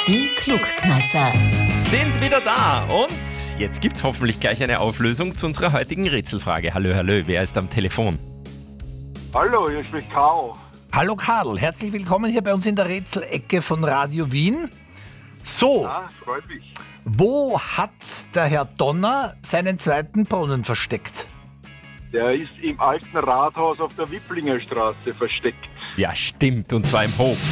Die Klugkneisser sind wieder da und jetzt gibt's hoffentlich gleich eine Auflösung zu unserer heutigen Rätselfrage. Hallo, wer ist am Telefon? Hallo, hier spricht Karl. Hallo Karl, herzlich willkommen hier bei uns in der Rätselecke von Radio Wien. So, Ja, freut mich. wo hat der Herr Donner seinen zweiten Brunnen versteckt? Der ist im alten Rathaus auf der Wipplinger Straße versteckt. Ja, stimmt, und zwar im Hof.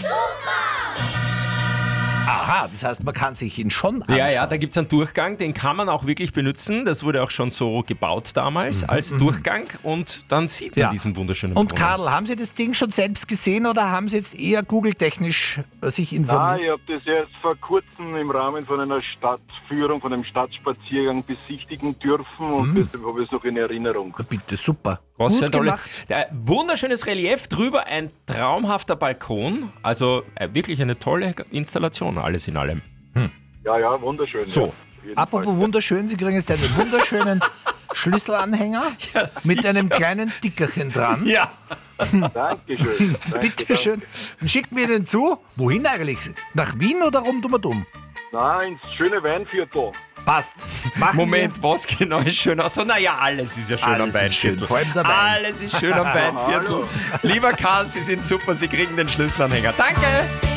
Aha, das heißt, man kann sich ihn schon anschauen. Ja, da gibt's einen Durchgang, den kann man auch wirklich benutzen. Das wurde auch schon so gebaut damals als Durchgang und dann sieht man Ja. diesen wunderschönen Und Brunnen. Karl, haben Sie das Ding schon selbst gesehen oder haben Sie jetzt eher google-technisch sich informiert? Ich habe das erst vor kurzem im Rahmen von einer Stadtführung, von einem Stadtspaziergang besichtigen dürfen und deshalb habe ich es noch in Erinnerung. Bitte, super. Was Gut für ein tolle, gemacht. wunderschönes Relief, drüber ein traumhafter Balkon. Also wirklich eine tolle Installation, alles in allem. Ja, wunderschön. So. ja, auf jeden Apropos Fall. wunderschön, Sie kriegen jetzt einen wunderschönen Schlüsselanhänger Ja, mit einem kleinen Dickerchen dran. Ja. Dankeschön. Bitte schön. Dann schicken wir den zu. Wohin eigentlich? Nach Wien oder dumm? Nein, ins schöne Weinviertel. Passt. Machen Moment, was genau ist schön aus? Naja, alles ist ja schön Alles am ist schön, Weinviertel. vor allem der Wein. Alles ist schön am Weinviertel. Lieber Karl, Sie sind super, Sie kriegen den Schlüsselanhänger. Danke!